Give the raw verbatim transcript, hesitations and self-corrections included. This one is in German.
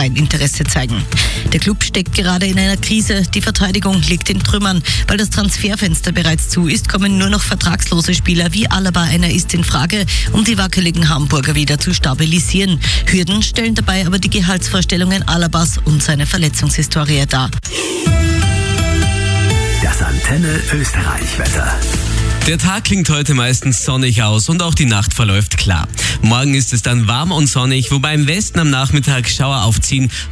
kein Interesse zeigen. Der Club steckt gerade in einer Krise. Die Verteidigung liegt in Trümmern. Weil das Transferfenster bereits zu ist, kommen nur noch vertragslose Spieler wie Alaba. Einer ist in Frage, um die wackeligen Hamburger wieder zu stabilisieren. Hürden stellen dabei aber die Gehaltsvorstellungen Alabas und seine Verletzungshistorie dar. Das Antenne Österreich-Wetter. Der Tag klingt heute meistens sonnig aus und auch die Nacht verläuft klar. Morgen ist es dann warm und sonnig, wobei im Westen am Nachmittag Schauer aufziehen